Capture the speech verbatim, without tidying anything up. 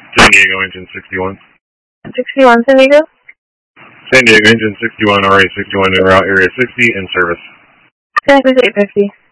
San Diego engine sixty-one. sixty-one San Diego? San Diego engine sixty-one, R A sixty-one en route, area sixty, in service. Connect with eight fifty.